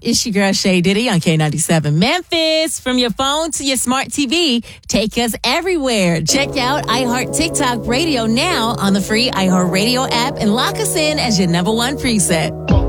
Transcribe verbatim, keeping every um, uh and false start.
It's your girl Shay Diddy on K ninety-seven Memphis. From your phone to your smart T V, take us everywhere. Check out iHeart TikTok Radio now on the free iHeart Radio app and lock us in as your number one preset.